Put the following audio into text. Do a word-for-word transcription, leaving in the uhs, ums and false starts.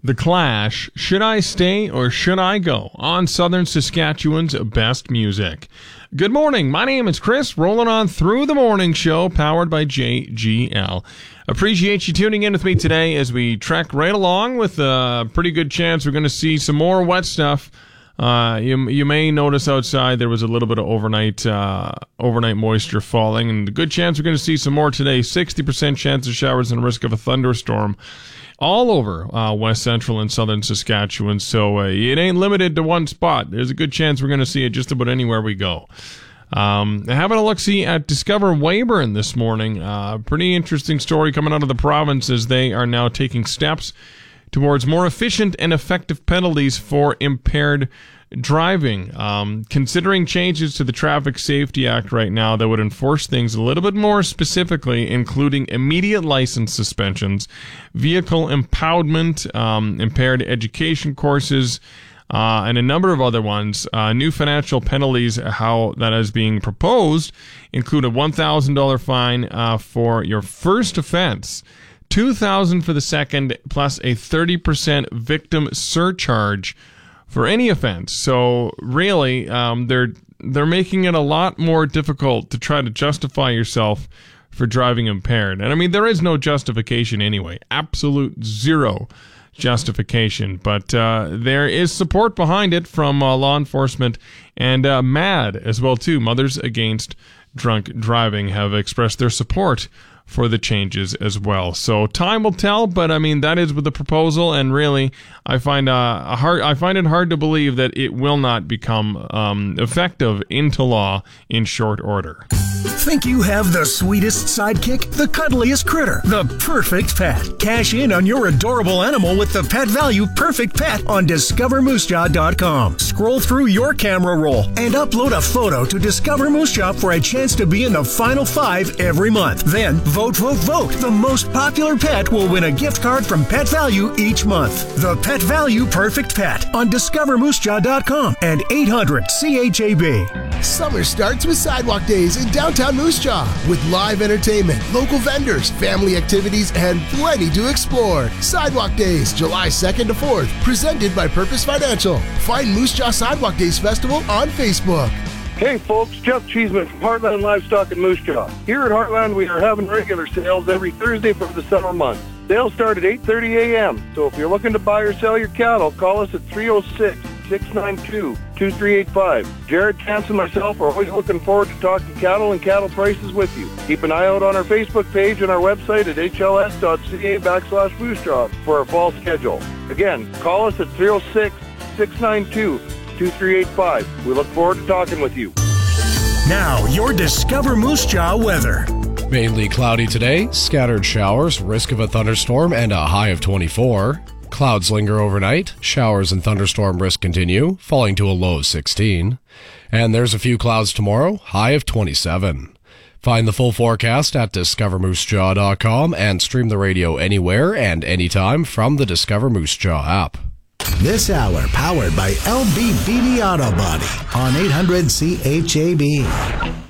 The Clash, Should I Stay or Should I Go? On Southern Saskatchewan's best music. Good morning, my name is Chris, rolling on through the morning show, powered by J G L. Appreciate you tuning in with me today as we trek right along with a pretty good chance we're going to see some more wet stuff. Uh, you you may notice outside there was a little bit of overnight uh, overnight moisture falling, and a good chance we're going to see some more today. sixty percent chance of showers and risk of a thunderstorm all over uh, west central and southern Saskatchewan. So uh, it ain't limited to one spot. There's a good chance we're going to see it just about anywhere we go. Um, having a look-see at Discover Weyburn this morning. Uh, pretty interesting story coming out of the province as they are now taking steps towards more efficient and effective penalties for impaired driving. Um, considering changes to the Traffic Safety Act right now that would enforce things a little bit more specifically, including immediate license suspensions, vehicle impoundment, um, impaired education courses, uh, and a number of other ones. Uh, new financial penalties, how that is being proposed, include a one thousand dollars fine uh, for your first offense, two thousand dollars for the second, plus a thirty percent victim surcharge for any offense. So really, um, they're they're making it a lot more difficult to try to justify yourself for driving impaired. And I mean, there is no justification anyway. Absolute zero justification. But uh, there is support behind it from uh, law enforcement and uh, MAD as well too. Mothers Against Drunk Driving have expressed their support for the changes as well. So time will tell, but I mean, that is with the proposal, and really I find uh, a hard I find it hard to believe that it will not become um, effective into law in short order. Think you have the sweetest sidekick, the cuddliest critter, the perfect pet? Cash in on your adorable animal with the Pet Value Perfect Pet on discover moose jaw dot com. Scroll through your camera roll and upload a photo to Discover Moose Jaw for a chance to be in the final five every month. Then vote, vote, vote. The most popular pet will win a gift card from Pet Value each month. The Pet Value Perfect Pet on discover moose jaw dot com and eight hundred C H A B. Summer starts with Sidewalk Days in downtown Moose Jaw with live entertainment, local vendors, family activities, and plenty to explore. Sidewalk Days, July second to fourth, presented by Purpose Financial. Find Moose Jaw Sidewalk Days Festival on Facebook. Hey folks, Jeff Cheeseman from Heartland Livestock in Moose Jaw. Here at Heartland, we are having regular sales every Thursday for the summer months. Sales start at eight thirty a.m., so if you're looking to buy or sell your cattle, call us at three oh six, six nine two, two three eight five. Jared, Chance, and myself are always looking forward to talking cattle and cattle prices with you. Keep an eye out on our Facebook page and our website at h l s dot c a backslash moose jaw for our fall schedule. Again, call us at three oh six, six nine two, two three eight five. We look forward to talking with you. Now, your Discover Moose Jaw weather. Mainly cloudy today, scattered showers, risk of a thunderstorm, and a high of twenty-four. Clouds linger overnight, showers and thunderstorm risk continue, falling to a low of sixteen. And there's a few clouds tomorrow, high of twenty-seven. Find the full forecast at discover moose jaw dot com and stream the radio anywhere and anytime from the Discover Moose Jaw app. This hour powered by L B B D Auto Body on eight hundred C H A B.